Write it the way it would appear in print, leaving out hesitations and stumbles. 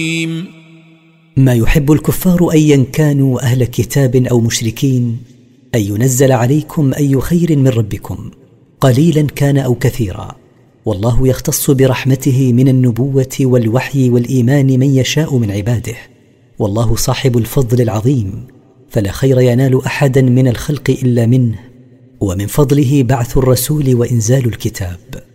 ما يحب الكفار أيا كانوا أهل كتاب أو مشركين أن ينزل عليكم أي خير من ربكم قليلا كان أو كثيرا، والله يختص برحمته من النبوة والوحي والإيمان من يشاء من عباده، والله صاحب الفضل العظيم، فلا خير ينال أحدا من الخلق إلا منه، ومن فضله بعث الرسول وإنزال الكتاب.